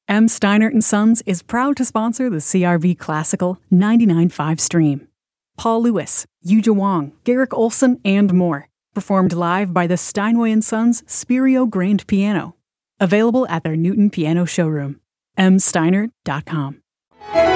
M. Steinert & Sons is proud to sponsor the CRV Classical 99.5 stream. Paul Lewis, Yuja Wong, Garrick Olson, and more. Performed live by the Steinway & Sons Spirio Grand Piano. Available at their Newton Piano showroom. msteinert.com.